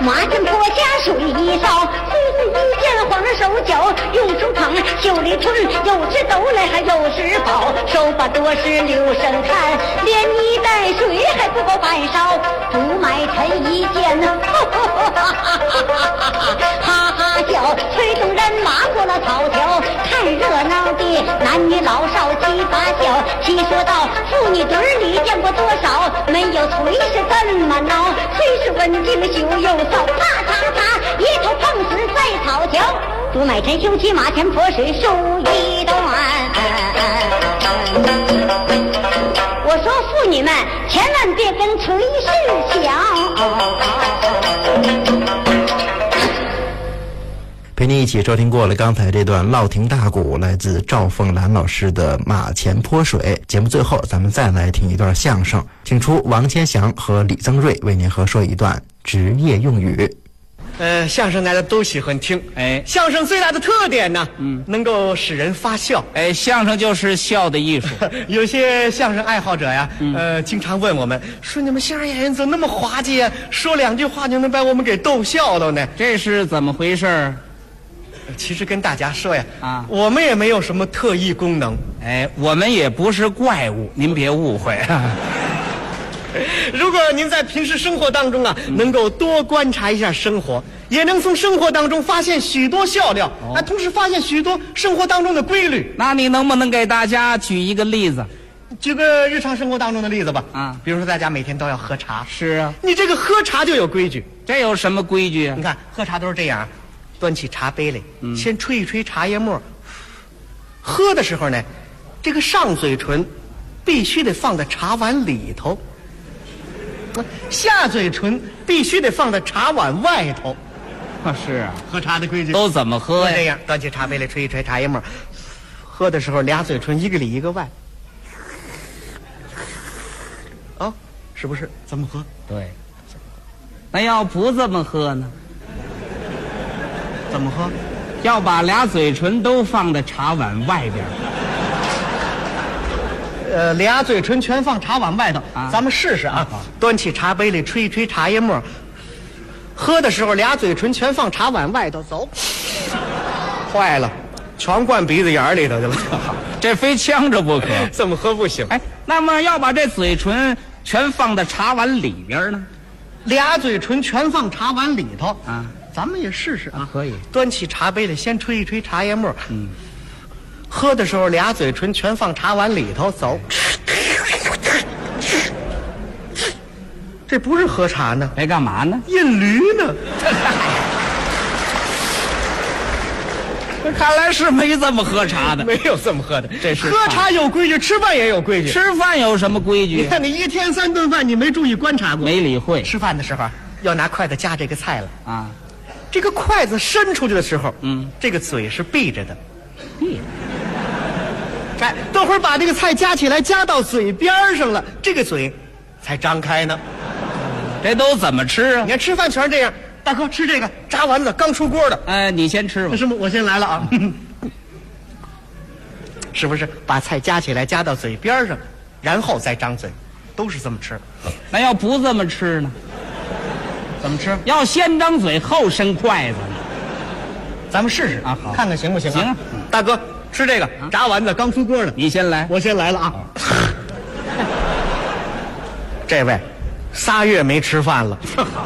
马前坡下水一烧，夫妇之间慌手脚，用手捧袖里吞，又是斗来还又是宝，手把多是留神看，连泥带水还不够半勺，朱买臣一见，哈哈笑，催动人马过了草条，看热闹的男女老少齐发笑。其说到妇女堆里见过多少，没有崔氏怎么闹？崔氏闻听羞又臊，啪嚓嚓一头碰死在草桥。朱买臣修骑马前泼水树一段。我说妇女们千万别跟崔氏想。 陪你一起收听过了刚才这段烙亭大鼓，来自赵凤兰老师的《马前泼水》。节目最后咱们再来听一段相声，请出王千祥和李增瑞为您合说一段职业用语。 相声大家都喜欢听，相声最大的特点呢，能够使人发笑， 相声就是笑的艺术。 有些相声爱好者呀，经常问我们说，你们相声演员怎么那么滑稽呀？说两句话就能把我们给逗笑了呢？ 这是怎么回事？ 其实跟大家说呀，我们也没有什么特异功能， 我们也不是怪物，您别误会。 如果您在平时生活当中啊，能够多观察一下生活，也能从生活当中发现许多笑料，同时发现许多生活当中的规律。 那你能不能给大家举一个例子？ 举个日常生活当中的例子吧。比如说大家每天都要喝茶。 是啊， 你这个喝茶就有规矩。 这有什么规矩啊？ 你看喝茶都是这样，端起茶杯来，先吹一吹茶叶沫。喝的时候呢，这个上嘴唇必须得放在茶碗里头，下嘴唇必须得放在茶碗外头。 是啊， 喝茶的规矩都怎么喝呀？ 这样，端起茶杯来吹一吹茶叶沫。喝的时候俩嘴唇一个里一个外。是不是？怎么喝？ 对。那要不这么喝呢？ 怎么喝？ 要把俩嘴唇都放在茶碗外边。 俩嘴唇全放茶碗外头，咱们试试啊！端起茶杯里吹一吹茶叶沫，喝的时候俩嘴唇全放茶碗外头，走。坏了，全灌鼻子眼里头去了。 这非呛着不可。 这么喝不行。 那么要把这嘴唇全放在茶碗里边呢？ 俩嘴唇全放茶碗里头咱们也试试啊！ 可以。 端起茶杯里先吹一吹茶叶沫，喝的时候俩嘴唇全放茶碗里头，走。这不是喝茶呢， 干嘛呢？ 印驴呢。 看来是没这么喝茶的。 没有这么喝的， 这是喝茶有规矩，吃饭也有规矩。 吃饭有什么规矩？ 你看你一天3顿饭，你没注意观察过？ 没理会。 吃饭的时候要拿筷子夹这个菜了这个筷子伸出去的时候，这个嘴是闭着的。 闭着。等会儿把这个菜夹起来，夹到嘴边上了，这个嘴才张开呢。 这都怎么吃啊？ 你看吃饭全是这样。大哥吃这个炸丸子刚出锅的。 你先吃吧。 师傅，我先来了啊。是不是把菜夹起来夹到嘴边上，然后再张嘴，都是这么吃。 那要不这么吃呢？ 怎么吃？ 要先张嘴后伸筷子。 咱们试试好， 看看行不行？ 行。 大哥吃这个炸丸子刚出锅的， 你先来。 我先来了啊。这位3月没吃饭了。